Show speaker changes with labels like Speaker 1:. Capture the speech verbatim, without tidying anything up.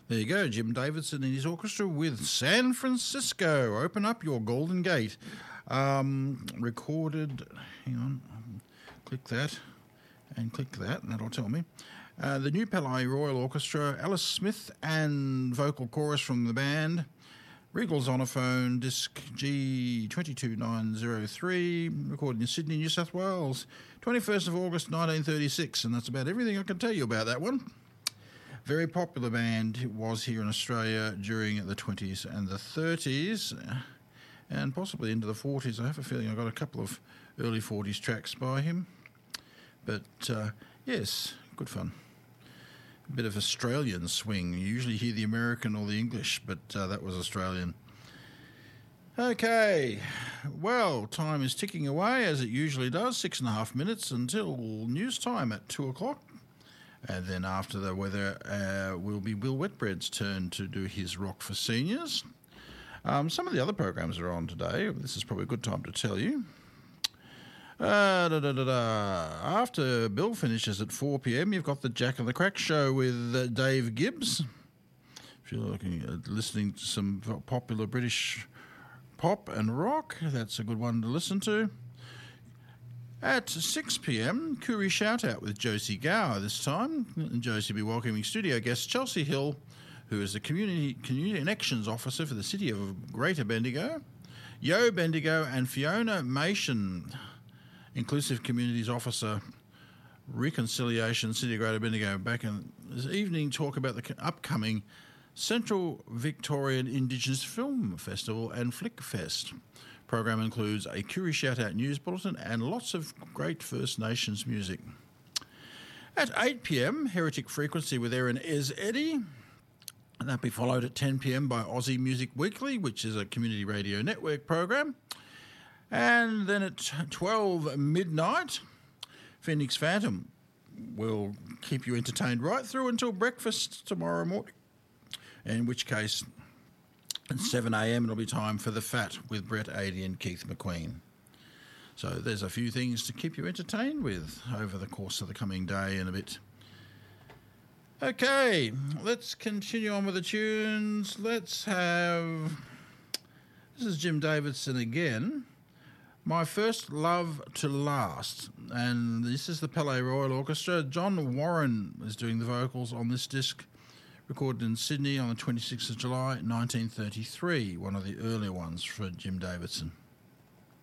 Speaker 1: There you go, Jim Davidson and his orchestra with San Francisco. Open up your Golden Gate. Um, recorded, hang on, click that and click that, and that'll tell me. Uh, the New Palais Royal Orchestra, Alice Smith and vocal chorus from the band. Regal Zonophone, disc G two two nine zero three, recorded in Sydney, New South Wales, twenty-first of August nineteen thirty-six, and that's about everything I can tell you about that one. Very popular band. It was here in Australia during the twenties and the thirties, and possibly into the forties. I have a feeling I got a couple of early forties tracks by him. But, uh, yes, good fun. A bit of Australian swing. You usually hear the American or the English, but uh, that was Australian. Okay, well, time is ticking away as it usually does, six and a half minutes until news time at two o'clock. And then after the weather uh, will be Will Wetbread's turn to do his Rock for Seniors. Um, some of the other programs are on today. This is probably a good time to tell you. Uh, da, da, da, da. After Bill finishes at four p.m, you've got the Jack and the Crack show with uh, Dave Gibbs. If you're looking at listening to some popular British pop and rock, that's a good one to listen to. At six p.m, Koori Shoutout with Josie Gower this time. And Josie will be welcoming studio guest Chelsea Hill, who is the Community Connections Officer for the City of Greater Bendigo, Yo Bendigo, and Fiona Mation, Inclusive Communities Officer, Reconciliation, City of Greater Bendigo. Back in this evening, talk about the upcoming Central Victorian Indigenous Film Festival and Flick Fest. Program includes a Koori Shoutout news bulletin and lots of great First Nations music. At eight p.m, Heretic Frequency with Erin Ez Eddy. And that'll be followed at ten p.m. by Aussie Music Weekly, which is a community radio network program. And then at twelve midnight, Phoenix Phantom will keep you entertained right through until breakfast tomorrow morning, in which case at seven a.m. it'll be time for The Fat with Brett Adey and Keith McQueen. So there's a few things to keep you entertained with over the course of the coming day and a bit. Okay, let's continue on with the tunes. Let's have... This is Jim Davidson again. My First Love to Last. And this is the Palais Royal Orchestra. John Warren is doing the vocals on this disc, recorded in Sydney on the twenty-sixth of July, nineteen thirty-three, one of the earlier ones for Jim Davidson.